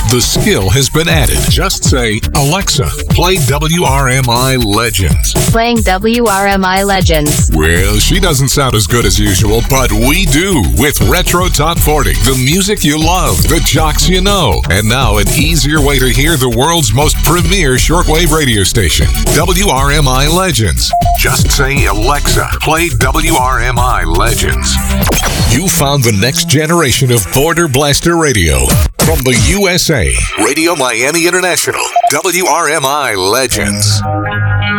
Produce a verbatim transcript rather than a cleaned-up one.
The skill has been added. Just say, Alexa, play W R M I Legends. Playing W R M I Legends. Well, she doesn't sound as good as usual, but we do with Retro Top forty. The music you love, the jocks you know. And now an easier way to hear the world's most premier shortwave radio station, W R M I Legends. Just say, Alexa, play W R M I Legends. You found the next generation of Border Blaster Radio. From the U S A, Radio Miami International, W R M I Legends.